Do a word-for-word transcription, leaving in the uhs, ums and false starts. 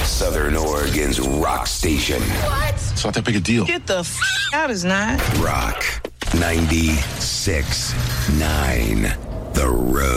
Southern Oregon's rock station. What? It's not that big a deal. Get the f*** out, it's not. Rock ninety-six point nine. The Road.